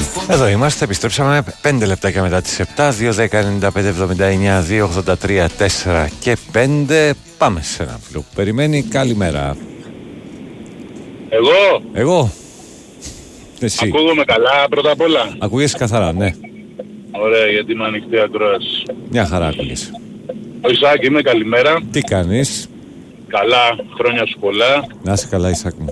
Εδώ είμαστε, επιστρέψαμε 5 λεπτάκια μετά τις 7, 2-10-95-79, 2-83, 4 και 5. Πάμε σε ένα φίλο που περιμένει. Καλημέρα. Εγώ. Εσύ. Ακούγομαι καλά πρώτα απ' όλα. Ακούγεσαι καθαρά, ναι. Ωραία, γιατί είμαι ανοιχτή ακρόαση. Μια χαρά ακούγεσαι. Ο Ισάκ είμαι, καλημέρα. Τι κάνεις? Καλά, χρόνια σου πολλά. Να είσαι καλά, Ισάκ μου.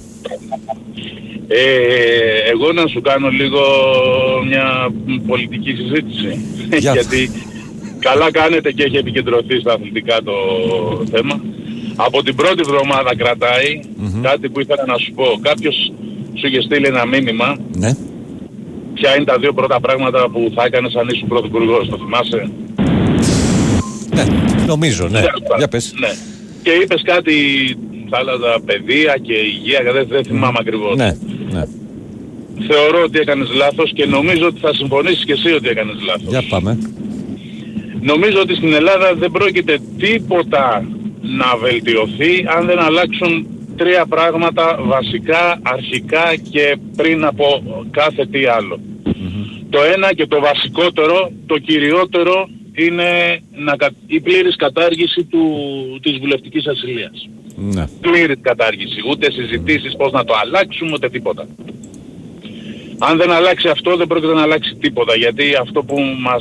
Εγώ να σου κάνω λίγο μια πολιτική συζήτηση. Γιατί καλά κάνετε και έχει επικεντρωθεί στα αθλητικά το θέμα. Από την πρώτη εβδομάδα κρατάει κάτι που ήθελα να σου πω. Κάποιος σου είχε στείλει ένα μήνυμα. Ναι. Ποια είναι τα δύο πρώτα πράγματα που θα έκανες αν ήσουν πρωθυπουργός, το θυμάσαι? Ναι, νομίζω, ναι. Για πες. Ναι. Και είπες κάτι, θα έλεγα παιδεία και υγεία, δεν θυμάμαι ακριβώς. Ναι, ναι. Θεωρώ ότι έκανες λάθος και νομίζω ότι θα συμφωνήσεις και εσύ ότι έκανες λάθος. Για πάμε. Νομίζω ότι στην Ελλάδα δεν πρόκειται τίποτα να βελτιωθεί αν δεν αλλάξουν τρία πράγματα βασικά, αρχικά και πριν από κάθε τι άλλο. Το ένα και το βασικότερο, το κυριότερο είναι η πλήρης κατάργηση της βουλευτικής ασυλίας. Ναι. Πλήρης κατάργηση, ούτε συζητήσεις πώς να το αλλάξουμε, ούτε τίποτα. Αν δεν αλλάξει αυτό δεν πρόκειται να αλλάξει τίποτα, γιατί αυτό που μας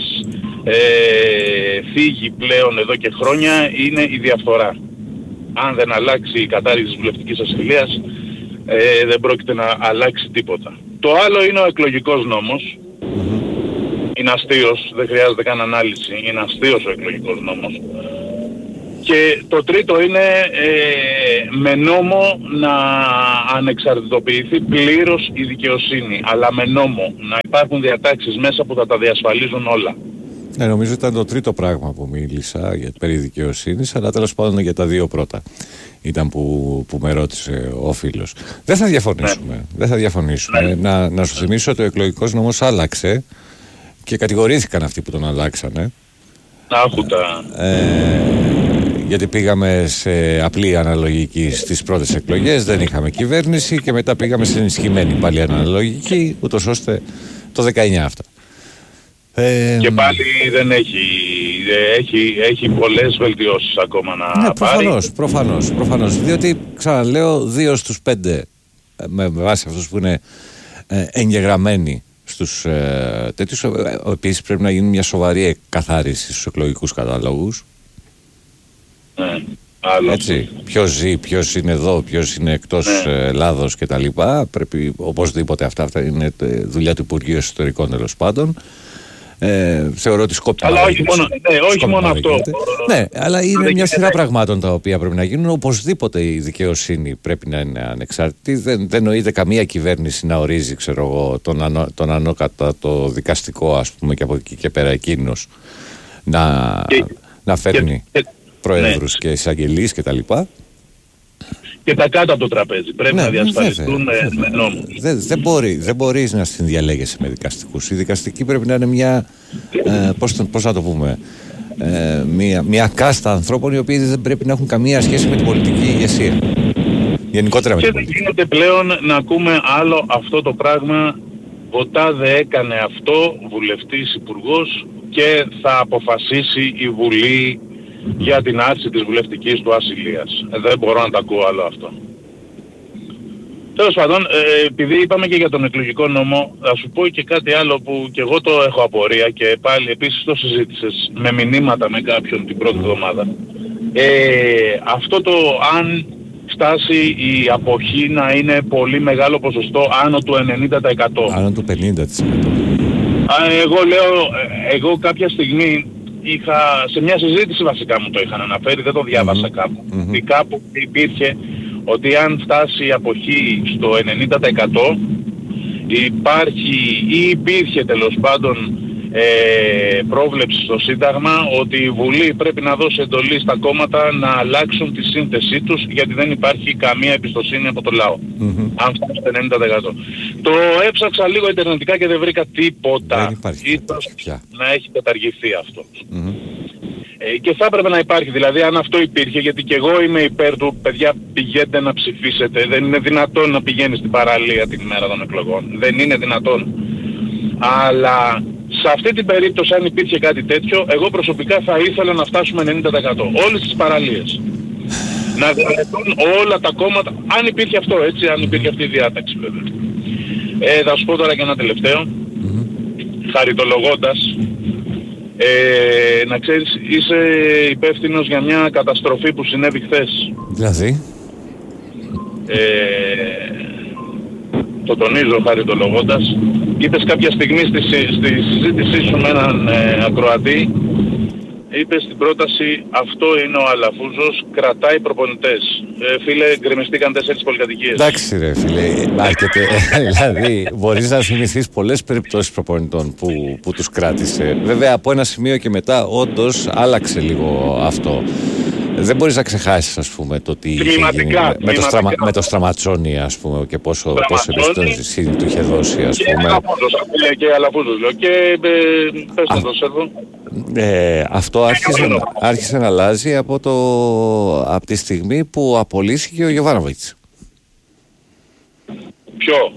φύγει πλέον εδώ και χρόνια είναι η διαφθορά. Αν δεν αλλάξει η κατάργηση της βουλευτικής ασυλίας δεν πρόκειται να αλλάξει τίποτα. Το άλλο είναι ο εκλογικός νόμος. Είναι αστείος, δεν χρειάζεται καν ανάλυση, είναι αστείος ο εκλογικός νόμος. Και το τρίτο είναι με νόμο να ανεξαρτητοποιηθεί πλήρως η δικαιοσύνη, αλλά με νόμο, να υπάρχουν διατάξεις μέσα που θα τα διασφαλίζουν όλα. Ναι, νομίζω ήταν το τρίτο πράγμα που μίλησα για περί δικαιοσύνης, αλλά τέλος πάντων για τα δύο πρώτα ήταν που με ρώτησε ο φίλος. Δεν θα διαφωνήσουμε. Ναι. Δεν θα διαφωνήσουμε. Ναι. Να σου θυμίσω ότι ο εκλογικός νόμος άλλαξε και κατηγορήθηκαν αυτοί που τον αλλάξανε. Άκουτα. Γιατί πήγαμε σε απλή αναλογική στις πρώτες εκλογές, δεν είχαμε κυβέρνηση και μετά πήγαμε σε ενισχυμένη πάλι αναλογική, ούτως ώστε το 19 αυτά. Και πάλι δεν έχει πολλές βελτιώσεις ακόμα να πάρει. Ναι, προφανώς. Διότι, ξαναλέω, 2 στους 5 με βάση αυτούς που είναι εγγεγραμμένοι στους τέτοιους, επίσης πρέπει να γίνει μια σοβαρή καθάριση στους εκλογικούς καταλόγους. Ναι. Έτσι, ποιος ζει, ποιος είναι εδώ, ποιος είναι εκτός Ελλάδος κτλ. Πρέπει οπωσδήποτε αυτά είναι δουλειά του Υπουργείου Εσωτερικών, τέλος πάντων. Θεωρώ ότι σκόπτει. Αλλά όχι μόνο αυτό. Ναι, αλλά είναι μια σειρά πραγμάτων τα οποία πρέπει να γίνουν. Οπωσδήποτε η δικαιοσύνη πρέπει να είναι ανεξάρτητη. Δεν νοείται καμία κυβέρνηση να ορίζει, ξέρω εγώ, τον ανώτατο δικαστικό, ας πούμε, και από εκεί και πέρα εκείνος να φέρνει προέδρους και εισαγγελείς κτλ. Και τα κάτω από το τραπέζι πρέπει να διασφαλιστούν με νόμο. Δεν μπορείς να συνδιαλέγεσαι με δικαστικούς. Οι δικαστικοί πρέπει να είναι μια, πώς να το πούμε, μια κάστα ανθρώπων οι οποίοι δεν πρέπει να έχουν καμία σχέση με την πολιτική ηγεσία. Γενικότερα με την πολιτική. Και δεν γίνεται πλέον να ακούμε άλλο αυτό το πράγμα. Ο τάδε έκανε αυτό, βουλευτής, υπουργός, και θα αποφασίσει η Βουλή για την άρση της βουλευτικής του ασυλίας. Δεν μπορώ να τα ακούω άλλο αυτό. Τέλος πάντων, επειδή είπαμε και για τον εκλογικό νόμο, θα σου πω και κάτι άλλο που και εγώ το έχω απορία και πάλι επίσης το συζήτησες με μηνύματα με κάποιον την πρώτη εβδομάδα. Αυτό το αν φτάσει η αποχή να είναι πολύ μεγάλο ποσοστό, άνω του 90%. Άνω του 50%. Εγώ κάποια στιγμή σε μια συζήτηση βασικά μου το είχαν αναφέρει, δεν το διάβασα κάπου. Κάπου υπήρχε ότι αν φτάσει η αποχή στο 90% υπάρχει ή υπήρχε τέλος πάντων πρόβλεψη στο Σύνταγμα ότι η Βουλή πρέπει να δώσει εντολή στα κόμματα να αλλάξουν τη σύνθεσή τους, γιατί δεν υπάρχει καμία εμπιστοσύνη από το λαό. Αν φτάσει στο 90%. Το έψαξα λίγο ιντερνετικά και δεν βρήκα τίποτα. Δεν υπάρχει πια. Να έχει καταργηθεί αυτό. Και θα έπρεπε να υπάρχει, δηλαδή αν αυτό υπήρχε, γιατί και εγώ είμαι υπέρ του, παιδιά, πηγαίνετε να ψηφίσετε. Δεν είναι δυνατόν να πηγαίνεις στην παραλία την ημέρα των εκλογών. Δεν είναι δυνατόν. Αλλά σε αυτή την περίπτωση, αν υπήρχε κάτι τέτοιο, εγώ προσωπικά θα ήθελα να φτάσουμε 90%. Όλες τις παραλίες. Να διαλεχθούν όλα τα κόμματα, αν υπήρχε αυτό, έτσι, αν υπήρχε αυτή η διάταξη βέβαια. Θα σου πω τώρα και ένα τελευταίο, χαριτολογώντας. Να ξέρεις, είσαι υπεύθυνος για μια καταστροφή που συνέβη χθες. Δηλαδή? Το τονίζω χαριτολογώντας. Είπες κάποια στιγμή στη συζήτησή σου με έναν ακροατή, είπες στην πρόταση αυτό είναι ο Αλαφούζος, κρατάει προπονητές. Φίλε, γκρεμιστήκαν 4 πολυκατοικίες. Εντάξει ρε φίλε, δηλαδή μπορείς να θυμηθείς πολλές περιπτώσεις προπονητών που τους κράτησε. Βέβαια από ένα σημείο και μετά όντως άλλαξε λίγο αυτό. Δεν μπορείς να ξεχάσεις, ας πούμε, το τι είχε γίνει με το Στραματσόνι, ας πούμε, και πόσο εμπιστοσύνη του είχε δώσει, ας πούμε. Και Αλαφούζος, λέω, και πες να το σέρβω. Αυτό άρχισε να αλλάζει από τη στιγμή που απολύθηκε ο Γιοβάνοβιτς. Ποιο?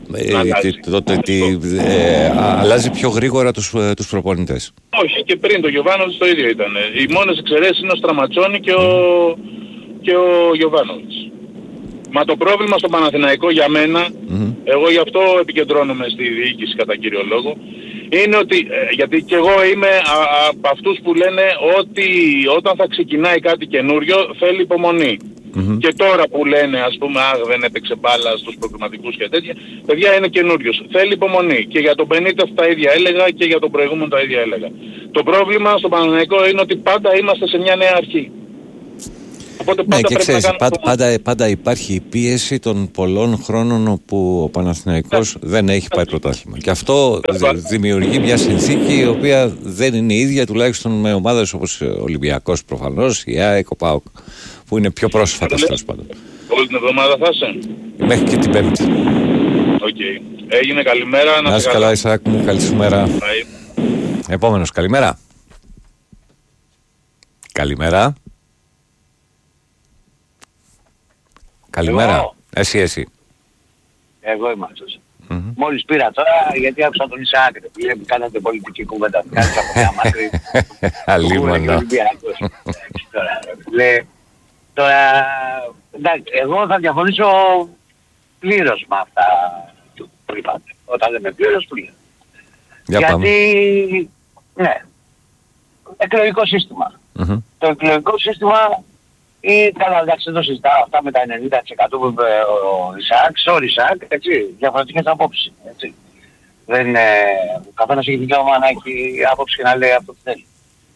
Αλλάζει πιο γρήγορα τους προπονητές. Όχι, και πριν το Γιοβάνοβιτς το ίδιο ήταν. Οι μόνες εξαιρέσεις είναι ο Στραματσόνι και ο Γιοβάνοβιτς. Μα το πρόβλημα στο Παναθηναϊκό για μένα, εγώ γι' αυτό επικεντρώνομαι στη διοίκηση κατά κύριο λόγο, είναι ότι, γιατί και εγώ είμαι από αυτούς που λένε ότι όταν θα ξεκινάει κάτι καινούριο θέλει υπομονή. Και τώρα που λένε, ας πούμε, δεν έπαιξε μπάλα στους προκριματικούς και τέτοια, παιδιά είναι καινούριος. Θέλει υπομονή. Και για τον Μπενίτες τα ίδια έλεγα και για τον προηγούμενο τα ίδια έλεγα. Το πρόβλημα στο Παναθηναϊκό είναι ότι πάντα είμαστε σε μια νέα αρχή. Οπότε ναι, και ξέρεις, πάντα υπάρχει η πίεση των πολλών χρόνων όπου ο Παναθηναϊκός δεν έχει πάει πρωτάθλημα. Και αυτό δημιουργεί μια συνθήκη η οποία δεν είναι ίδια, τουλάχιστον με ομάδες όπως ο Ολυμπιακός προφανώς, η ΑΕΚ, ο ΠΑΟΚ, που είναι πιο πρόσφατα τέλος πάντων. Όλη την εβδομάδα θα είσαι? Μέχρι και την Πέμπτη. Οκ. Έγινε, καλημέρα. Να είσαι καλά, Ισάκ μου, καλή σου μέρα. Επόμενος, καλημέρα. Καλημέρα. Καλημέρα. Εγώ. Εσύ. Εγώ είμαι αυτός. Μόλις πήρα τώρα, γιατί άκουσα τον Ισαάκ, κάνατε πολιτική κουβέντα. Κάνετε από μια μακρύ. Αλίμονο. Τώρα, εντάξει, εγώ θα διαφωνήσω πλήρως με αυτά που είπατε. Όταν λέμε πλήρως. Γιατί, ναι, εκλογικό σύστημα. Το εκλογικό σύστημα καλά, εντάξει, δεν το συζητάω αυτά με τα 90% που είπε ο Ισαάκ, sorry Ισαάκ, έτσι, διαφορετικές απόψεις, έτσι. Ο καθένας έχει δικαίωμα να έχει άποψη και να λέει αυτό που θέλει.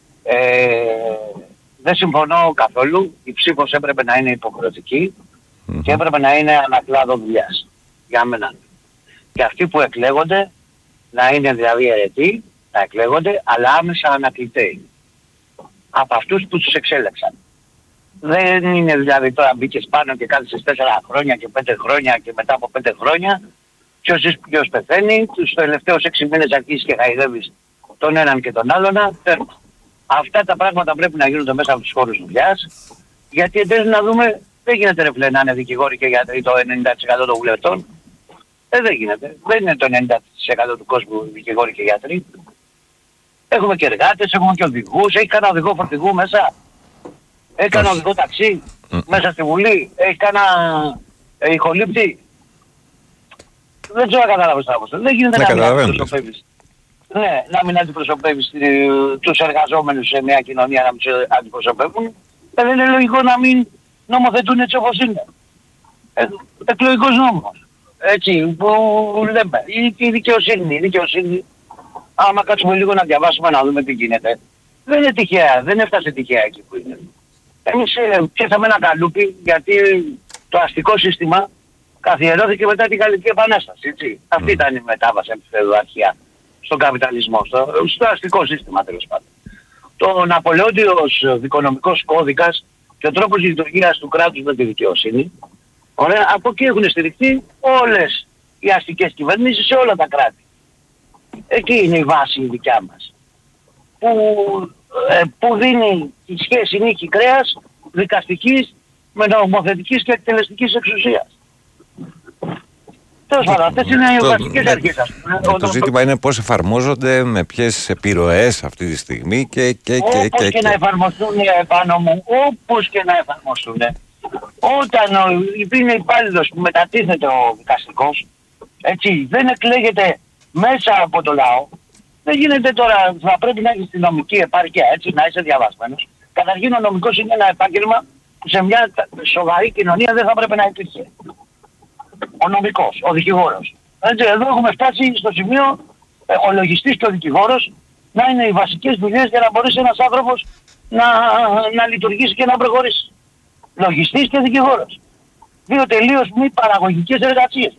Δεν συμφωνώ καθόλου, η ψήφος έπρεπε να είναι υποχρεωτική και έπρεπε να είναι ανακλάδο δουλειάς, για μένα. Και αυτοί που εκλέγονται να είναι δηλαδή αιρετοί, να εκλέγονται, αλλά άμεσα ανακλητέοι. Από αυτούς που τους εξέλεξαν. Δεν είναι δηλαδή τώρα μπήκες πάνω και κάθεσες 4 χρόνια και 5 χρόνια και μετά από 5 χρόνια ποιος πεθαίνει, τους τελευταίους 6 μήνες αρχίσεις και χαϊδεύεις τον έναν και τον άλλον. Αυτά τα πράγματα πρέπει να γίνονται μέσα από τους χώρους δουλειάς, γιατί εντέλους να δούμε, δεν γίνεται ρε φίλε να είναι δικηγόροι και γιατροί το 90% των βουλευτών. Δεν γίνεται. Δεν είναι το 90% του κόσμου δικηγόροι και γιατροί. Έχουμε και εργάτες, έχουμε και οδηγούς, έχει κανένα οδηγό φορτηγού μέσα. Έχει κανένα οδηγό ταξί μέσα στη Βουλή, έχει κανένα ηχολήπτη. Δεν ξέρω να καταλάβεις τα πώς. Δεν γίνεται να μην αντιπροσωπεύεις. Ναι, να μην αντιπροσωπεύεις τους εργαζόμενους σε μια κοινωνία, να μην τους αντιπροσωπεύουν. Δεν είναι λογικό να μην νομοθετούν έτσι όπως είναι. Εκλογικός νόμος. Έτσι, που λέμε. Η δικαιοσύνη. Άμα κάτσουμε λίγο να διαβάσουμε να δούμε τι γίνεται. Δεν είναι τυχαία, δεν έφτασε τυχαία εκεί που είναι. Εμείς πιάσαμε ένα καλούπι γιατί το αστικό σύστημα καθιερώθηκε μετά την Γαλλική Επανάσταση. Έτσι. Αυτή ήταν η μετάβαση από τη φεουδαρχία στον καπιταλισμό, στο αστικό σύστημα τέλος πάντων. Το Ναπολεόντιος δικονομικός κώδικας και ο τρόπος λειτουργίας του κράτους με τη δικαιοσύνη, ωραία, από εκεί έχουν στηριχθεί όλες οι αστικές κυβερνήσεις σε όλα τα κράτη. Εκεί είναι η βάση η δικιά μας. Που δίνει η σχέση νίκη-κρέας δικαστικής με νομοθετικής και εκτελεστικής εξουσίας. Τέλος πάντων, αυτές είναι οι βασικές αρχές. Το ζήτημα είναι πώς εφαρμόζονται, με ποιες επιρροές αυτή τη στιγμή όπως και να εφαρμοστούν πάνω μου, όπως και να εφαρμοστούν. Όταν είναι υπάλληλος που μετατίθεται ο δικαστικός, έτσι, δεν εκλέγεται μέσα από το λαό, δεν γίνεται τώρα, θα πρέπει να έχεις τη νομική επάρκεια, έτσι, να είσαι διαβασμένος. Καταρχήν ο νομικός είναι ένα επάγγελμα που σε μια σοβαρή κοινωνία δεν θα πρέπει να υπήρχε. Ο νομικός, ο δικηγόρος. Έτσι, εδώ έχουμε φτάσει στο σημείο ο λογιστής και ο δικηγόρος να είναι οι βασικές δουλειές για να μπορέσει ένας άνθρωπος να λειτουργήσει και να προχωρήσει. Λογιστής και δικηγόρος. Δύο τελείως μη παραγωγικές εργασίες.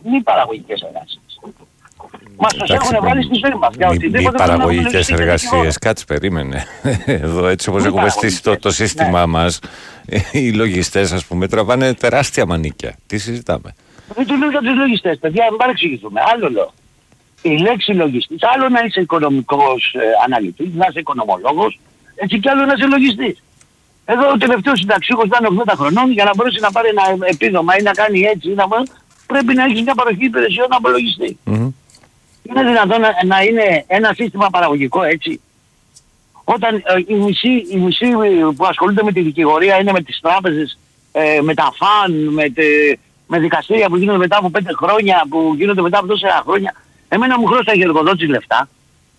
Μας τους έχουν βάλει στη ζωή μας. Μη παραγωγικές εργασίες. Κάτσε, περίμενε. Εδώ έτσι όπως έχουμε στήσει το σύστημά μας, οι λογιστές, ας πούμε, τραβάνε τεράστια μανίκια. Τι συζητάμε? Δεν του λέω για τους λογιστές, παιδιά, μην παρεξηγηθούμε. Άλλο λέω. Η λέξη λογιστής, άλλο να είσαι οικονομικός αναλυτής, να είσαι οικονομολόγος, έτσι κι άλλο να είσαι λογιστής. Εδώ ο τελευταίος συνταξιούχος ήταν 80 χρονών, για να μπορέσει να πάρει ένα επίδομα ή να κάνει έτσι, πρέπει να έχεις μια παροχή υπηρεσιών από λογιστή. Είναι δυνατόν να είναι ένα σύστημα παραγωγικό έτσι? Όταν οι μισοί που ασχολούνται με τη δικηγορία είναι με τις τράπεζες, με τα φαν, με δικαστήρια που γίνονται μετά από 5 χρόνια, που γίνονται μετά από τόσα χρόνια. Εμένα μου χρωστάγε εργοδότης λεφτά.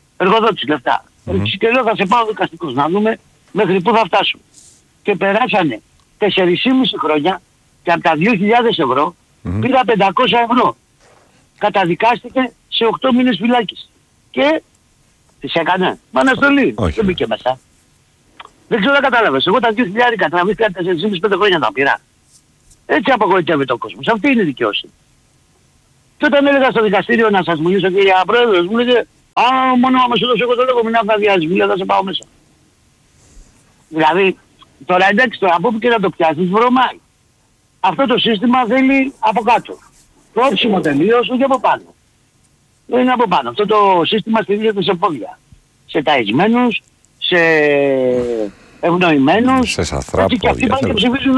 Και λέω θα σε πάω δικαστικός να δούμε μέχρι πού θα φτάσουν. Και περάσανε 4,5 χρόνια και από τα 2.000 ευρώ πήρα 500 ευρώ. Καταδικάστηκε σε 8 μήνες φυλάκιση. Και τις έκανε. Μα αναστολή. Δεν μπήκε μέσα. Δεν ξέρω να κατάλαβες. Εγώ τα 2.000 τραβήθηκα 4,5-5 χρόνια τα πήρα. Έτσι απογοητεύεται ο κόσμος. Αυτή είναι η δικαιοσύνη. Και όταν έλεγα στο δικαστήριο να σας μιλήσω, κύριε Πρόεδρος, μου λέγε μόνο άμα σου δώσω εγώ το λόγο, μην αυθαδιάζεις, μου λέει θα σε πάω μέσα. Δηλαδή, τώρα εντάξει, τώρα από όπου και να το πιάσεις βρωμάει. Αυτό το σύστημα θέλει από κάτω. Πρόψιμο τελείως, όχι από πάνω. Δεν είναι από πάνω. Αυτό το σύστημα στηρίζεται σε πόδια. Σε ταϊσμένους, σε ευνοημένους. Σε σαθρά πόδια. Και αυτοί πάνε και ψηφίζουν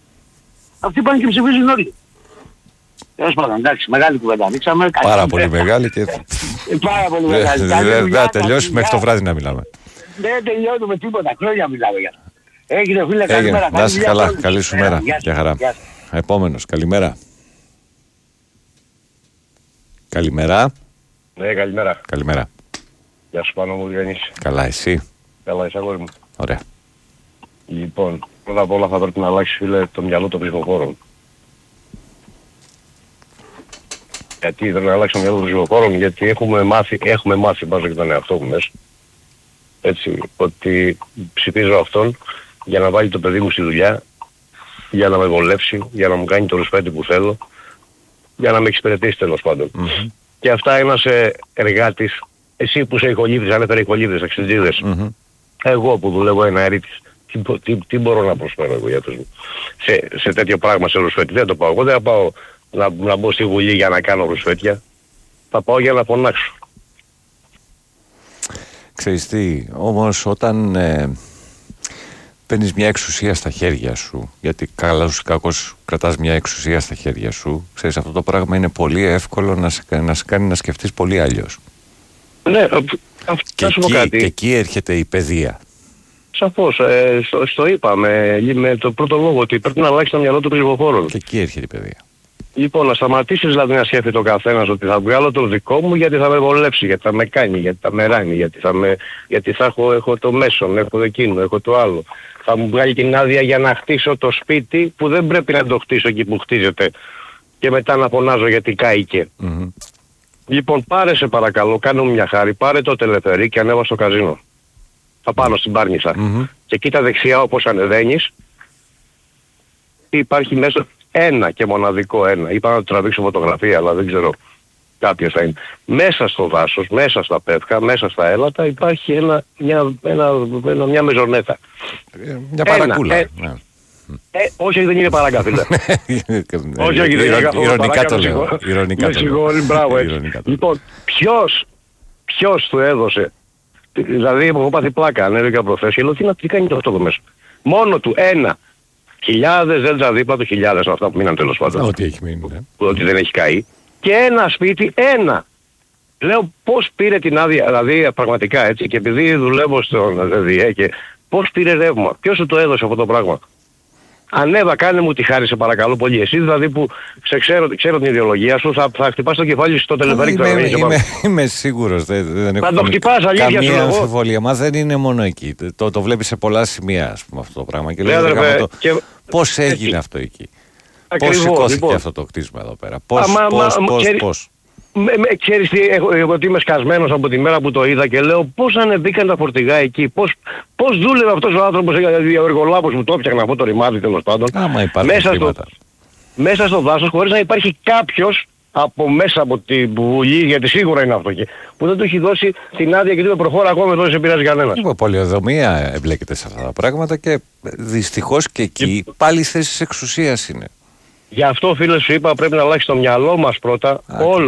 όλοι. Τέλος πάντων, εντάξει, μεγάλη κουβέντα ανοίξαμε. Πάρα πολύ μεγάλη και... Πάρα πολύ μεγάλη. Δεν θα τελειώσει μέχρι το βράδυ να μιλάμε. Δεν τελειώνουμε τίποτα, χρόνια μιλάμε για αυτό. Έγινε φίλε, καλημέρα. Να είσαι καλά, καλή σου μέρα. Γεια χαρά. Επόμενος, καλημέρα. Καλημέρα. Ναι, καλημέρα. Καλημέρα. Γεια σου Πάνο μου, Διονύση. Καλά, εσύ? Καλά, είσαι αγόρι μου. Ωραία. Λοιπόν, πρώτα απ' όλα θα πρέπει να αλλάξει, φίλε, το μυαλό των ψηφοφόρων. Γιατί δεν αλλάξει το μυαλό των ψηφοφόρων? Γιατί έχουμε μάθει βάζω και τον εαυτό μου μέσα. Έτσι, ότι ψηφίζω αυτόν για να βάλει το παιδί μου στη δουλειά, για να με βολεύσει, για να μου κάνει το ρουσπέτι που θέλω, για να με εξυπηρετήσει τέλος πάντων. Και αυτά ένας εργάτης, εσύ που είσαι οικολήπτης, ανέφερε οικολήπτες, αξιντζίδες, εγώ που δουλεύω ένα αερίτης, τι μπορώ να προσφέρω εγώ για τους σε τέτοιο πράγμα, σε ρουσφέτη? Δεν το πάω. Εγώ δεν θα πάω να μπω στη Βουλή για να κάνω ρουσφέτια. Θα πάω για να φωνάξω. Ξέρεις τι, όμως όταν παίρνεις μια εξουσία στα χέρια σου, γιατί καλώς ή κακώς κρατάς μια εξουσία στα χέρια σου, ξέρεις, αυτό το πράγμα είναι πολύ εύκολο να σε κάνει να σκεφτείς πολύ αλλιώς. Ναι, και εκεί έρχεται η παιδεία. Σαφώς, στο είπα με το πρώτο λόγο ότι πρέπει να αλλάξει το μυαλό του ψηφοφόρων. Και εκεί έρχεται η παιδεία. Λοιπόν, να σταματήσεις δηλαδή να σκέφτεται ο καθένας ότι θα βγάλω το δικό μου γιατί θα με βολέψει, γιατί θα με κάνει, γιατί θα με ράνει, γιατί θα έχω το μέσον, έχω εκείνο, έχω το άλλο. Θα μου βγάλει την άδεια για να χτίσω το σπίτι που δεν πρέπει να το χτίσω εκεί που χτίζεται και μετά να φωνάζω γιατί κάηκε. Λοιπόν, πάρε σε παρακαλώ, κάνε μου μια χάρη, πάρε το τελεφερί και ανέβα στο καζίνο. Θα πάνω στην Πάρνηθα. Και κοίτα δεξιά όπως ανεβαίνεις, υπάρχει μέσα ένα και μοναδικό ένα. Είπα να το τραβήξω φωτογραφία, αλλά δεν ξέρω κάποιος θα είναι. Μέσα στο δάσος, μέσα στα πεύκα, μέσα στα έλατα υπάρχει μια μεζονέτα. Μια παρακούλα. Όχι, δεν είναι παράγκα, φίλε. Όχι, δεν είναι ηρωνικά το λέω. Με συγχωρεί, μπράβο έτσι. Λοιπόν, ποιος του έδωσε? Δηλαδή, έχω πάθει πλάκα, ανέβηκα προχθές και λέω τι κάνει το αυτό εδώ μέσα. Μόνο του ένα. Χιλιάδες, δεν τα δίπλα του χιλιάδες, αυτά που μείναν τέλος πάντων. Ό,τι έχει μείνει, ναι. Ότι δεν έχει καεί. Και ένα σπίτι, ένα. Λέω πώς πήρε την άδεια, δηλαδή πραγματικά έτσι, και επειδή δουλεύω στον ΔΔΕ και πώς πήρε ρεύμα, ποιος σου το έδωσε αυτό το πράγμα. Ανέβα, κάνε μου τη χάρη σε παρακαλώ πολύ. Εσύ δηλαδή που ξέρω την ιδεολογία σου, θα χτυπάς το κεφάλι στο τελεφέρικο. Είμαι σίγουρος, δεν έχω καμία αμφιβολία. Μα δεν είναι μόνο εκεί. Το βλέπεις σε πολλά σημεία, ας πούμε, αυτό το πράγμα. Και λέω, πώς έγινε αυτό εκεί. Πώς σηκώθηκε αυτό το κτίσμα εδώ πέρα. Πώς. Ξέρεις τι, εγώ ότι είμαι σκασμένος από τη μέρα που το είδα και λέω πώς ανεβήκαν τα φορτηγά εκεί, πώς δούλευε αυτός ο άνθρωπος, ο εργολάβος που το έπιαχνα αυτό το ρημάδι τέλος πάντων, μέσα στο δάσος, χωρίς να υπάρχει κάποιος από μέσα από τη Βουλή, γιατί σίγουρα είναι αυτό εκεί, που δεν του έχει δώσει την άδεια και του προχώρα ακόμα εδώ, δεν σε πειράζει κανένας. Η πολιοδομία εμπλέκεται σε αυτά τα πράγματα και δυστυχώς και εκεί πάλι θέσεις εξουσίας είναι. Γι' αυτό φίλε σου είπα πρέπει να αλλάξει το μυαλό μας πρώτα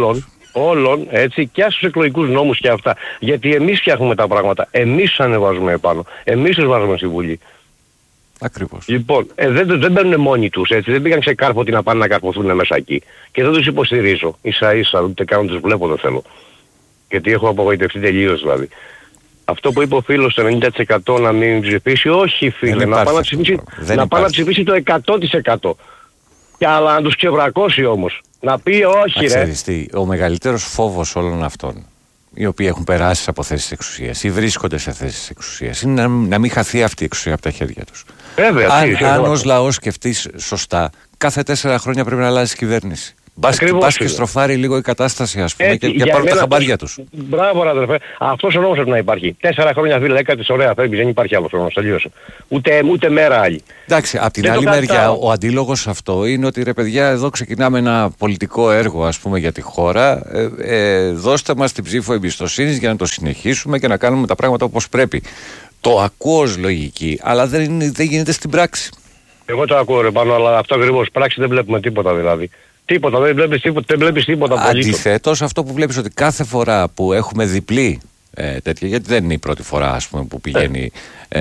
όλων, έτσι, και στους εκλογικούς νόμους και αυτά. Γιατί εμείς φτιάχνουμε τα πράγματα, εμείς τους ανεβάζουμε επάνω, εμείς τους βάζουμε στη Βουλή. Ακριβώς. Λοιπόν, δεν μπαίνουν μόνοι τους, έτσι, δεν πήγαν σε κάρποτι να πάνε να καρποθούν μέσα εκεί. Και δεν τους υποστηρίζω, ίσα-ίσα, ούτε καν τους βλέπω δεν θέλω. Γιατί έχω απογοητευτεί τελείως δηλαδή. Αυτό που είπε ο φίλος το 90% να μην ψηφίσει, όχι φίλε, να πάει να ψηφίσει το 100%. Και αλλά να τους ξεβρακώσει όμως. Να πει όχι ξέρεις τι, ο μεγαλύτερος φόβος όλων αυτών, οι οποίοι έχουν περάσει από θέσεις εξουσίας ή βρίσκονται σε θέσεις εξουσίας, είναι να μην χαθεί αυτή η εξουσία από τα χέρια τους. Βέβαια. Αν ως λαός σκεφτείς σωστά, κάθε 4 χρόνια πρέπει να αλλάζει κυβέρνηση. Μπας και στροφάρει λίγο η κατάσταση, ας πούμε, και πάρουν τα χαμπάρια τους. Μπράβο, ρε αδερφέ. Αυτός ο νόμος πρέπει να υπάρχει. 4 χρόνια φίλε, έκατες ωραία, δεν υπάρχει άλλος νόμος, τελείωσε. Ούτε μέρα άλλη. Εντάξει, απ' την άλλη μεριά, ο αντίλογος αυτό είναι ότι ρε παιδιά, εδώ ξεκινάμε ένα πολιτικό έργο, ας πούμε, για τη χώρα. Δώστε μας την ψήφο εμπιστοσύνης για να το συνεχίσουμε και να κάνουμε τα πράγματα όπως πρέπει. Το ακούω ως λογική, αλλά δεν γίνεται στην πράξη. Εγώ το ακούω ρε πάνω, αλλά αυτό ακριβώς. Πράξη δεν βλέπουμε τίποτα δηλαδή. Τίποτα, δεν βλέπεις τίποτα. Αντιθέτως, αυτό που βλέπεις ότι κάθε φορά που έχουμε διπλή τέτοια, γιατί δεν είναι η πρώτη φορά, ας πούμε, που πηγαίνει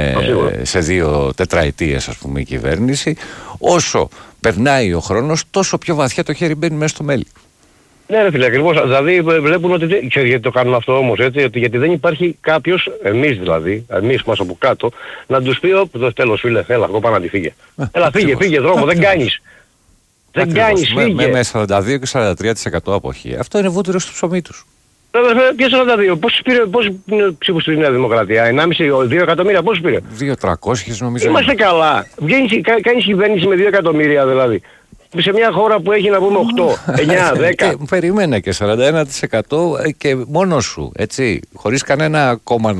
σε 2 τετραετίες, ας πούμε, η κυβέρνηση, όσο περνάει ο χρόνος, τόσο πιο βαθιά το χέρι μπαίνει μέσα στο μέλι. Ναι ρε φίλε, ακριβώς. Δηλαδή βλέπουν ότι δεν ξέρει γιατί το κάνουν αυτό όμως, έτσι, γιατί δεν υπάρχει κάποιος, εμείς δηλαδή, εμείς μας από κάτω, να τους πει, τέλος φίλε, έλα, εγώ πάω να τη φύγε. Έλα, φύγε δρόμο, δεν κάνεις. Δεν κάνεις, φύγε. Με 42 και 43% αποχή. Αυτό είναι βούτυρο στο ψωμί τους. Ποιο 42, πώς ψήφους στη Νέα Δημοκρατία, 1,5-2 εκατομμύρια, πώς πήρε. 2.300 νομίζω. Είμαστε καλά. Κάνεις κυβέρνηση με 2 εκατομμύρια δηλαδή. Σε μια χώρα που έχει να πούμε 8, 9, 10. Περίμενε και 41% και μόνος σου, έτσι, χωρίς κανένα κόμμα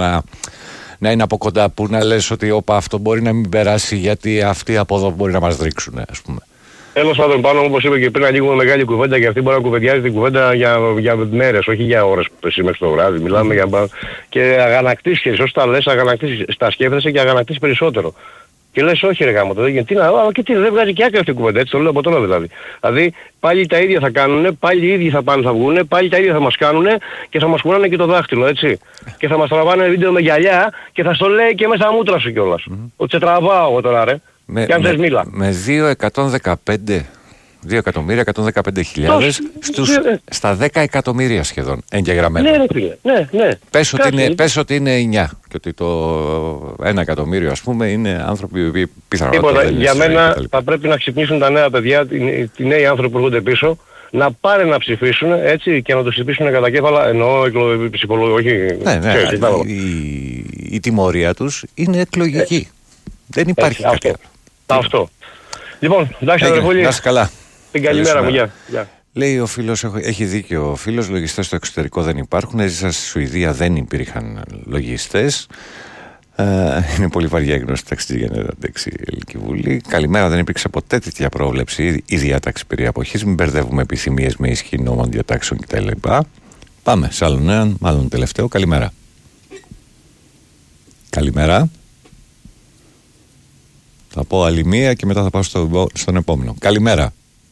να είναι από κοντά που να λες ότι όπα αυτό μπορεί να μην περάσει γιατί αυτοί από εδώ μπορεί να μας ρίξουν, ας πούμε. Τέλος πάντων, πάνω όπως είπε και πριν, ανοίγουμε μεγάλη κουβέντα και αυτή μπορεί να κουβεντιάζει την κουβέντα για μέρες, όχι για ώρες που εσύ μέχρι το βράδυ. Μιλάμε για και αγανακτήσεις, σωστά λες, αγανακτήσεις, τα σκέφτεσαι και αγανακτήσεις περισσότερο. Και λες όχι ρε γάμο, δεν γίνεται, δεν βγάζει και άκρη αυτή η κουβέντα, έτσι το λέω από τώρα δηλαδή. Δηλαδή πάλι τα ίδια θα κάνουνε, πάλι οι ίδιοι θα πάνε θα βγουνε, πάλι τα ίδια θα μας κάνουνε και θα μας κουνάνε και το δάχτυλο, έτσι. Και θα μας τραβάνε βίντεο με γυαλιά και θα στο λέει και μέσα στα μούτρα σου κιόλας. Ότι σε τραβάω εγώ τώρα ρε. Και αν θες μίλα. Με 2.115.000 στα 10 εκατομμύρια σχεδόν εγγεγραμμένα. Ναι ρε φίλε, ναι. Πες ότι είναι 9 και ότι το 1 εκατομμύριο ας πούμε είναι άνθρωποι που πιθανότατα δεν είναι. Για μένα θα πρέπει να ξυπνήσουν τα νέα παιδιά, οι νέοι άνθρωποι που έρχονται πίσω, να πάνε να ψηφίσουν έτσι και να το ψηφίσουν κατά κέφαλα, εννοώ ψυχολογική. Ναι, η τιμωρία τους είναι εκλογική. Δεν υπάρχει κάτι άλλο. Αυτό. Λοιπόν, εντάξει αδερφούλη. Να είσαι καλά. Την καλημέρα μου, γεια. Λέει ο φίλος, έχει δίκιο ο φίλος, λογιστές στο εξωτερικό δεν υπάρχουν. Έζησα στη Σουηδία, δεν υπήρχαν λογιστές. Είναι πολύ βαριά η γνώση ταξιτή για να αντέξει η Ελληνική Βουλή. Καλημέρα, δεν υπήρξε ποτέ τέτοια πρόβλεψη ή διάταξη περί αποχής. Μην μπερδεύουμε επιθυμίες με ισχύ νόμων, διατάξεων κτλ. Πάμε σε άλλον έναν, μάλλον τελευταίο. Καλημέρα. Καλημέρα. Θα πω άλλη μία και μετά θα πάω στον επόμενο. Καλημέρα.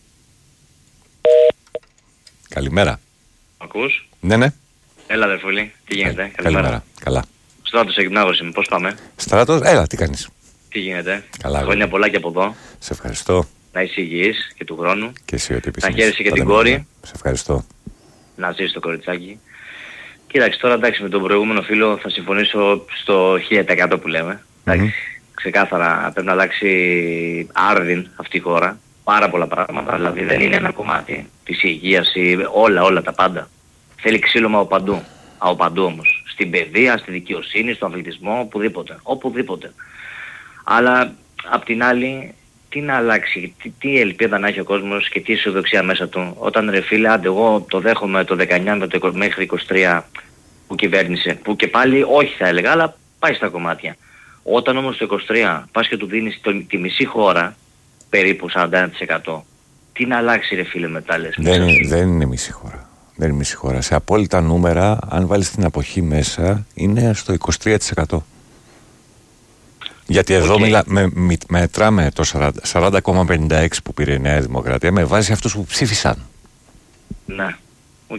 Καλημέρα. Ακούς? Ναι. Έλα αδερφούλη, τι γίνεται? Καλημέρα. Καλά. Στράτος Εγνάγος είμαι, πώς πάμε? Στράτος, έλα, τι κάνεις? Τι γίνεται? Καλά. Χρόνια πολλά και από εδώ. Σε ευχαριστώ. Να είσαι υγιής και του χρόνου. Και εσύ ότι να χαίρεσαι και την κόρη. Σε ευχαριστώ. Να ζήσεις το κοριτσάκι. Κοίταξε τώρα, εντάξει, με τον προηγούμενο φίλο θα συμφωνήσω στο 1000% που λέμε. Εντάξει, ξεκάθαρα πρέπει να αλλάξει άρδιν αυτή η χώρα. Πάρα πολλά πράγματα, δηλαδή δεν είναι ένα κομμάτι της υγείας ή όλα τα πάντα. Θέλει ξύλωμα από παντού. Από παντού όμως. Στην παιδεία, στη δικαιοσύνη, στον αθλητισμό, οπουδήποτε. Αλλά απ' την άλλη, τι να αλλάξει, τι ελπίδα να έχει ο κόσμος και τι αισιοδοξία μέσα του. Όταν ρε φίλε, άντε εγώ το δέχομαι το 19 μέχρι 23 που κυβέρνησε, που και πάλι όχι θα έλεγα, αλλά πάει στα κομμάτια. Όταν όμως το 23 πας και του δίνεις τη μισή χώρα, περίπου 41%, τι να αλλάξει ρε φίλε μετά λες. Δεν είναι μισή χώρα. Δεν είναι μισή χώρα. Σε απόλυτα νούμερα, αν βάλεις την αποχή μέσα, είναι στο 23%. Γιατί εδώ μετράμε το 40,56 που πήρε η Νέα Δημοκρατία με βάση αυτούς που ψήφισαν. Ναι, οκ.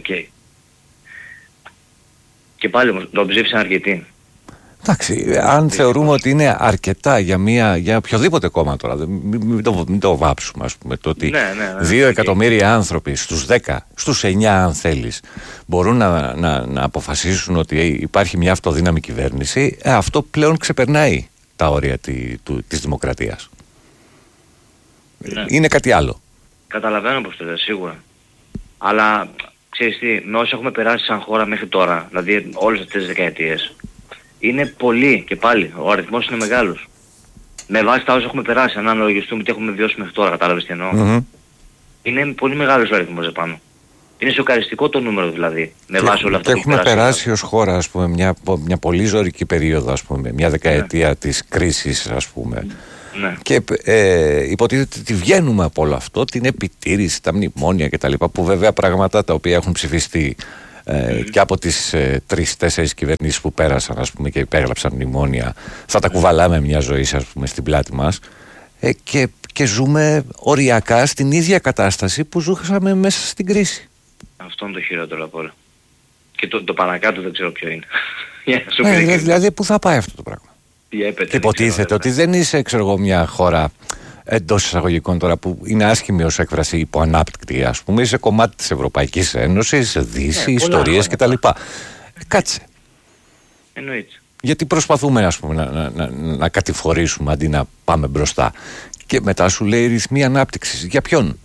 Και πάλι όμως το ψήφισαν αρκετοί. Εντάξει, αν θεωρούμε ότι είναι αρκετά για οποιοδήποτε κόμμα τώρα, μην το βάψουμε, ας πούμε, το ότι 2 εκατομμύρια άνθρωποι στους 10, στους 9 αν θέλεις, μπορούν να αποφασίσουν ότι υπάρχει μια αυτοδύναμη κυβέρνηση, αυτό πλέον ξεπερνάει τα όρια της δημοκρατίας. Ναι. Είναι κάτι άλλο. Καταλαβαίνω πως το λέω, σίγουρα. Αλλά ξέρεις τι, με όσα έχουμε περάσει σαν χώρα μέχρι τώρα, δηλαδή όλες αυτές τις δεκαετίες, είναι πολύ και πάλι. Ο αριθμός είναι μεγάλος. Με βάση τα όσα έχουμε περάσει, αν αναλογιστούμε τι έχουμε βιώσει μέχρι τώρα, κατάλαβες τι εννοώ. Είναι πολύ μεγάλος ο αριθμός επάνω. Είναι σοκαριστικό το νούμερο δηλαδή. Με βάση όλα αυτά που έχουμε περάσει ως χώρα, ας πούμε, μια πολύ ζωρική περίοδο, ας πούμε, μια δεκαετία της κρίσης, ας πούμε. Ναι. Και υποτίθεται ότι βγαίνουμε από όλο αυτό, την επιτήρηση, τα μνημόνια κτλ. Που βέβαια πράγματα τα οποία έχουν ψηφιστεί και από τις 3-4 κυβερνήσεις που πέρασαν, ας πούμε, και υπέγραψαν μνημόνια, θα τα κουβαλάμε μια ζωή, ας πούμε, στην πλάτη μας. Και ζούμε οριακά στην ίδια κατάσταση που ζούσαμε μέσα στην κρίση. Αυτό είναι το χειρότερο από όλα. Και το παρακάτω δεν ξέρω ποιο είναι. Δηλαδή πού θα πάει αυτό το πράγμα. Και υποτίθεται ότι δεν είσαι, ξέρω εγώ, μια χώρα εντός εισαγωγικών τώρα που είναι άσχημη ως έκφραση υποανάπτυκτη, ας πούμε. Είσαι κομμάτι της Ευρωπαϊκής Ένωσης, Δύση, ιστορίες κτλ. Κάτσε. Εννοείται. Γιατί προσπαθούμε, ας πούμε, να κατηφορήσουμε αντί να πάμε μπροστά. Και μετά σου λέει ρυθμοί ανάπτυξης. Για ποιον?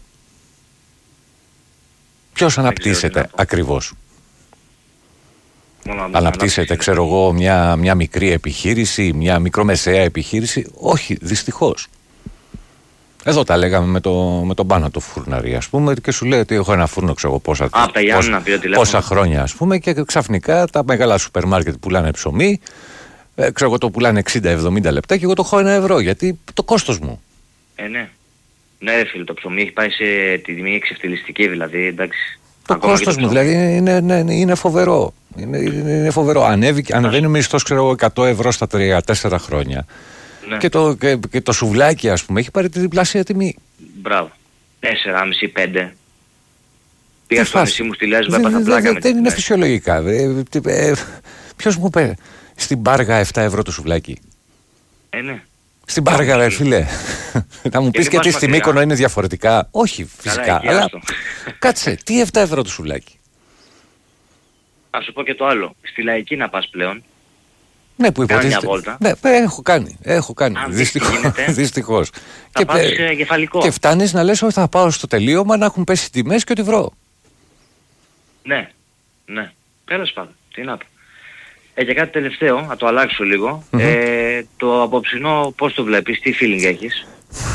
Ποιος αναπτύσσεται ακριβώς? Αναπτύσσεται, ξέρω εγώ, μια μικρή επιχείρηση, μια μικρομεσαία επιχείρηση? Όχι, δυστυχώς. Εδώ τα λέγαμε με τον Πάνο το φουρναρί, ας πούμε, και σου λέει ότι έχω ένα φούρνο, ξέρω εγώ, πόσα χρόνια, ας πούμε, και ξαφνικά τα μεγάλα σούπερ μάρκετ πουλάνε ψωμί, ξέρω εγώ, το πουλάνε 60-70 λεπτά και εγώ το έχω €1, γιατί το κόστος μου. Ναι. Ναι ρε φίλε, το ψωμί έχει πάει σε τιμή εξευτελιστική, δηλαδή, εντάξει. Το κόστος μου, δηλαδή, είναι φοβερό. Είναι φοβερό. Ανεβαίνει ο μισθός, ξέρω εγώ, €100 στα 3-4 χρόνια. Ναι. Και το σουβλάκι, ας πούμε, έχει πάρει τη διπλάσια τιμή. Μπράβο. 4,5-5. Πήγα στο νησί μου στη Λέσβο, έπαθα πλάκα. Δεν είναι φυσιολογικά. Ποιος μου είπε στην Πάργα 7 € το σουβλάκι? Ναι. Στην Πάργα, ρε φίλε. Να μου πεις και τι στη Μύκονο είναι διαφορετικά? Όχι, φυσικά. Αλλά κάτσε, τι 7 € το σουβλάκι? Να σου πω και το άλλο. Στη Λαϊκή να πας πλέον. Ναι, που υποτίθεται. Ναι, έχω κάνει. Δυστυχώς. Θα πας κεφαλικό. Και φτάνεις να λες ότι θα πάω στο τελείωμα να έχουν πέσει τιμές και ότι βρω. Ναι. Τέλος πάντων. Τι να πω. Και κάτι τελευταίο, να το αλλάξω λίγο. Το απόψινό πώς το βλέπεις, τι feeling έχεις?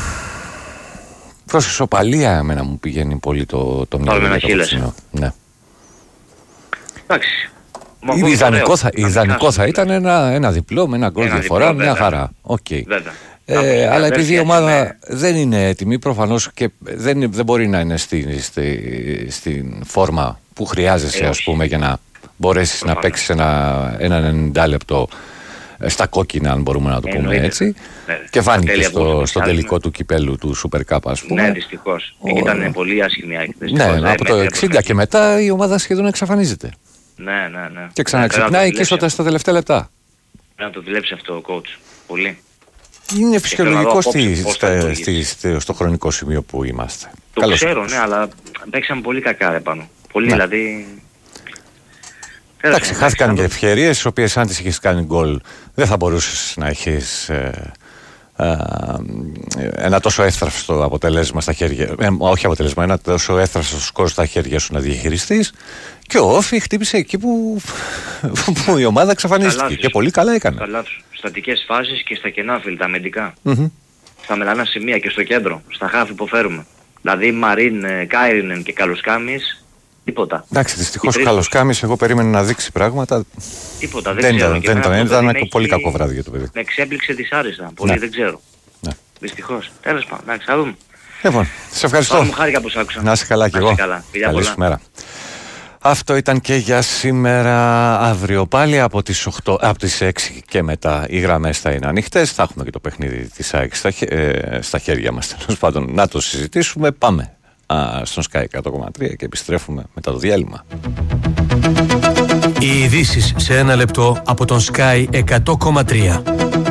Προς ισοπαλία εμένα μου πηγαίνει πολύ το μυαλό. Ναι. Εντάξει. Ιδανικό θα ήταν ένα διπλό με ένα γκολ διαφορά, μια χαρά. Okay. Αλλά επειδή η ομάδα δεν είναι έτοιμη προφανώς και δεν μπορεί να είναι στην φόρμα που χρειάζεσαι, ας πούμε, για να μπορέσεις να παίξεις ένα 90 λεπτό στα κόκκινα, αν μπορούμε να το πούμε έτσι. Και φάνηκε στο τελικό του κυπέλου του Super Cup, ας πούμε. Ναι, δυστυχώς. Ήταν πολύ άσχημη έκθεση. Ναι, από το 60 και μετά η ομάδα σχεδόν εξαφανίζεται. Ναι. Και ξαναξυπνάει και στα τελευταία λεπτά. Πρέπει να το δουλέψει αυτό ο coach. Πολύ. Είναι φυσιολογικό στο χρονικό σημείο που είμαστε. Το ξέρω, ναι, αλλά παίξαμε πολύ κακά επάνω. Πολύ, ναι. Δηλαδή... Εντάξει, χάθηκαν και ευκαιρίες, τις οποίες αν τις είχες κάνει γκολ δεν θα μπορούσες να έχεις ένα τόσο εύθραυστο αποτελέσμα στα χέρια, όχι αποτελέσμα, ένα τόσο εύθραυστο σκορ στα χέρια σου να διαχειριστείς. Και ο Όφη χτύπησε εκεί που η ομάδα εξαφανίστηκε και πολύ καλά έκανε. Καλά τους. Στατικές φάσεις και στα κενά, φίλοι, τα αμυντικά. Στα μελανά σημεία και στο κέντρο, στα χάφη που φέρουμε. Δηλαδή Μαρίν, Κάιρινεν και Καλοσκάμις, τίποτα. Εντάξει, δυστυχώς ο Καλοσκάμις εγώ περίμενα να δείξει πράγματα. Τίποτα, δεν ξέρω. Ήταν πολύ κακό βράδυ για το παιδί. Με εξέπληξε δυσάρεστα, πολύ, δεν ξέρω. Ναι. Δυστυχώς. Τέλος πάντων, εντάξει, θα δούμε. Λοιπόν, σε ευχαριστώ. Μου χάρηκα που σ' άκουσα. Να είσαι καλά κι εγώ. Καλή σου μέρα. Αυτό ήταν και για σήμερα. Αύριο πάλι από τις 6 και μετά οι γραμμές θα είναι ανοιχτές. Θα έχουμε και το παιχνίδι της ΑΕΚ στα χέρια μας, τέλος πάντων, να το συζητήσουμε. Πάμε στον Sky 100,3 και επιστρέφουμε μετά το διάλειμμα. Οι ειδήσεις σε ένα λεπτό από τον Sky 100,3.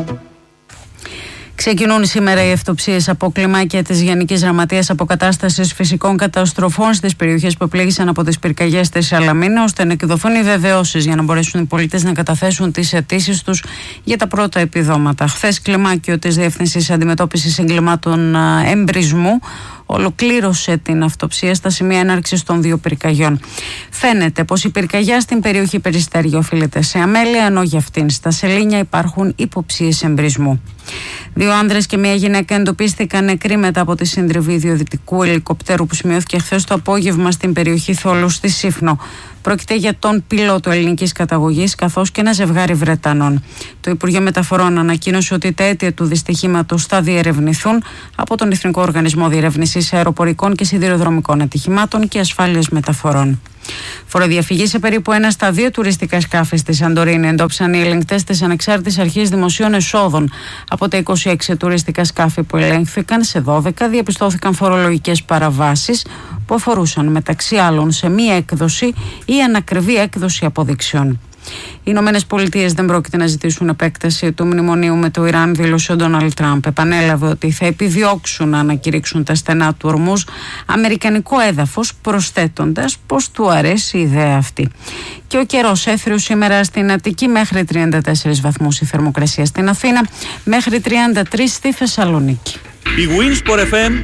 Ξεκινούν σήμερα οι αυτοψίες από κλιμάκια της Γενικής Γραμματείας Αποκατάστασης Φυσικών Καταστροφών στις περιοχές που πλήγησαν από τις πυρκαγιές της Σαλαμίνα, ώστε να εκδοθούν οι βεβαιώσεις για να μπορέσουν οι πολίτες να καταθέσουν τις αιτήσεις τους για τα πρώτα επιδόματα. Χθες, κλιμάκιο της Διεύθυνσης Αντιμετώπισης Εγκλημάτων Εμπρισμού ολοκλήρωσε την αυτοψία στα σημεία έναρξης των 2 πυρκαγιών. Φαίνεται πως η πυρκαγιά στην περιοχή Περιστέρι οφείλεται σε αμέλεια, ενώ για αυτήν στα Σελήνια υπάρχουν υποψίες εμπρισμού. 2 άνδρες και 1 γυναίκα εντοπίστηκαν νεκροί μετά από τη συντριβή ιδιωτικού ελικοπτέρου που σημειώθηκε χθες το απόγευμα στην περιοχή Θόλου στη Σύφνο. Πρόκειται για τον πιλότο ελληνικής καταγωγής καθώς και ένα ζευγάρι Βρετανών. Το Υπουργείο Μεταφορών ανακοίνωσε ότι τα αίτια του δυστυχήματος θα διερευνηθούν από τον Εθνικό Οργανισμό Διερεύνησης Αεροπορικών και Σιδηροδρομικών Ατυχημάτων και Ασφάλειας Μεταφορών. Φοροδιαφυγή σε περίπου 1 στα 2 τουριστικά σκάφη στη Σαντορίνη εντόπισαν οι ελεγκτές της Ανεξάρτητης Αρχής Δημοσίων Εσόδων. Από τα 26 τουριστικά σκάφη που ελέγχθηκαν, σε 12 διαπιστώθηκαν φορολογικές παραβάσεις που αφορούσαν μεταξύ άλλων σε μη έκδοση ή ανακριβή έκδοση αποδείξεων. Οι Ηνωμένες Πολιτείες δεν πρόκειται να ζητήσουν επέκταση του μνημονίου με το Ιράν, δήλωσε ο Ντόναλντ Τραμπ. Επανέλαβε ότι θα επιδιώξουν να ανακηρύξουν τα στενά του Ορμούζ αμερικανικό έδαφος, προσθέτοντας πως του αρέσει η ιδέα αυτή. Και ο καιρός έθριος σήμερα στην Αττική, μέχρι 34 βαθμούς η θερμοκρασία στην Αθήνα, μέχρι 33 στη Θεσσαλονίκη. Η Winsport FM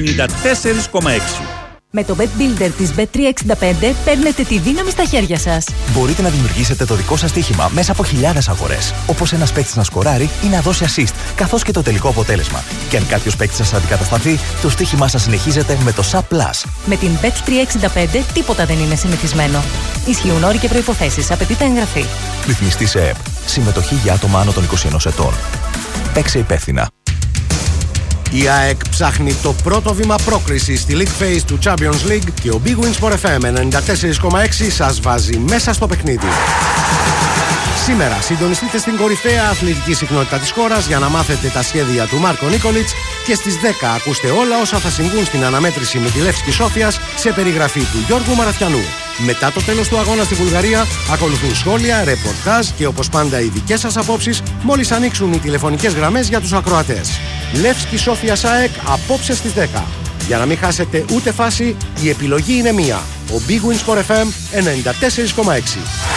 94,6. Με το Bet Builder της Bet365 παίρνετε τη δύναμη στα χέρια σας. Μπορείτε να δημιουργήσετε το δικό σας στοίχημα μέσα από χιλιάδες αγορές. Όπως ένας παίκτης να σκοράρει ή να δώσει assist, καθώς και το τελικό αποτέλεσμα. Και αν κάποιος παίκτης σας αντικατασταθεί, το στοίχημά σας συνεχίζεται με το SAP+. Με την Bet365 τίποτα δεν είναι συνηθισμένο. Ισχύουν όροι και προϋποθέσεις. Απαιτείται εγγραφή. Ρυθμιστή σε ΕΠ. Συμμετοχή για άτομα άνω των 21 ετών. Παίξε υπεύθυνα. Η ΑΕΚ ψάχνει το πρώτο βήμα πρόκρισης στη League Phase του Champions League και ο Big Win Sport FM 94,6 σας βάζει μέσα στο παιχνίδι. Σήμερα συντονιστείτε στην κορυφαία αθλητική συχνότητα της χώρας για να μάθετε τα σχέδια του Μάρκο Νίκολιτς και στις 10 ακούστε όλα όσα θα συμβούν στην αναμέτρηση με τη Λεύσκη Σόφιας σε περιγραφή του Γιώργου Μαραθιανού. Μετά το τέλος του αγώνα στη Βουλγαρία ακολουθούν σχόλια, ρεπορτάζ και όπως πάντα οι δικές σας απόψεις μόλις ανοίξουν οι τηλεφωνικές γραμμές για τους ακροατές. Λεύσκη Σόφιας ΑΕΚ απόψε στις 10. Για να μην χάσετε ούτε φάση, η επιλογή είναι μία. Ο Big Win Sport FM 94,6.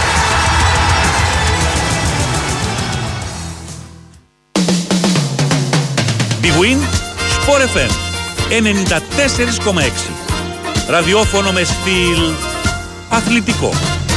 Big Win Sport FM 94,6. Ραδιόφωνο με στυλ αθλητικό.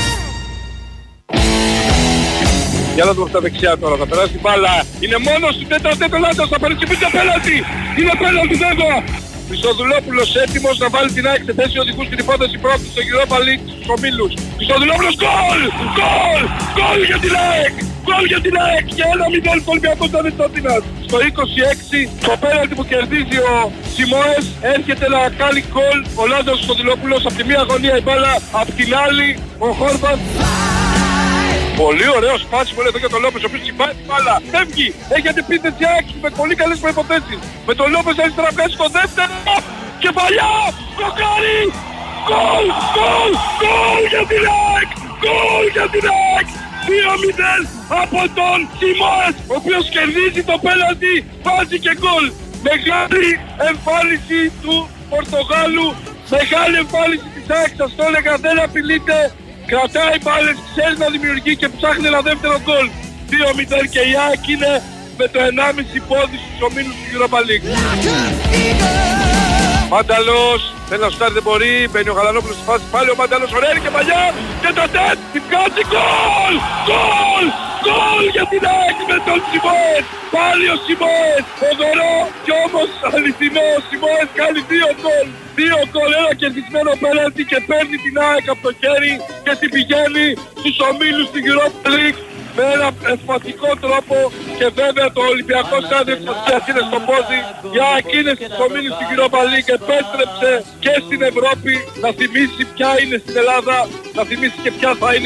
Για να δούμε στα δεξιά τώρα, θα περάσει την μπάλα. Είναι μόνος του τέταρτο Λάντος, θα παρεξηγήσει το πέναλτι. Είναι πέναλτι βέβαια. Χριστοδουλόπουλος έτοιμος να βάλει την ΑΕΚ σε θέση οδηγού στην υπόθεση πρώτη στο Europa League στους ομίλους. Χριστοδουλόπουλος, γκολ! Γκολ! Γκολ για την ΑΕΚ! Γκολ για την ΑΕΚ! Και 1-0 στο Ολυμπιακός Ανιστοτίνας. Στο 26 το πέναλτι που κερδίζει ο Σιμόες έρχεται να κάνει γκολ ο Λάντος Χριστοδουλόπουλος. Από τη μία γωνία η μπάλα, από την άλλη ο Χόρμπαν. Πολύ ωραίο σπάσιμο πολύ εδώ για τον Λόπες, ο οποίος συμπάει την μπάλα. Φεύγει, έχει αντεπίθεση άξι με πολύ καλές προϋποθέσεις. Με τον Λόπες αριστερά βγάζει στο δεύτερο. Κεφαλιά, κοκάρι, γκολ, γκολ, γκολ για την ΑΕΚ, γκολ για την ΑΕΚ. 2-0 από τον Σιμόες, ο οποίος κερδίζει το πέναλτι, βάζει και γκολ. Μεγάλη εμφάνιση του Πορτογάλου, μεγάλη εμφάνιση της ΑΕΚ, σας το έλεγα, δεν απειλείται, κρατάει μπάλες, ξέρει να δημιουργεί και ψάχνει ένα δεύτερο γκολ. 2-0 και η ΑΕΚ είναι με το 1,5 πόδι στους ομίλους του Europa League. Μάνταλος, θέλει να σουτάρει, δεν μπορεί, μπαίνει ο Γαλανόπουλος στη φάση, πάλι ο Μάνταλος, ωραία είναι και παλιά, και το τετ, την βγάζει, γκολ! Γκολ! Γκολ για την ΑΕΚ με τον Σιμόες! Πάλι ο Σιμόες, φοβερό και όμως αληθινό, ο Σιμόες κάνει 2 γκολ! 2 γκολ, ένα κερδισμένο πέναλτι και παίρνει την ΑΕΚ από το χέρι και την πηγαίνει στους ομίλους του Europa League με ένα εμφατικό τρόπο και βέβαια το Ολυμπιακό Στάδιο της Αστίας είναι στο πόδι. Η ΑΕΚ είναι στους ομίλους του Europa League, επέστρεψε και στην Ευρώπη, να θυμίσει ποια είναι στην Ελλάδα, να θυμίσει και ποια θα είναι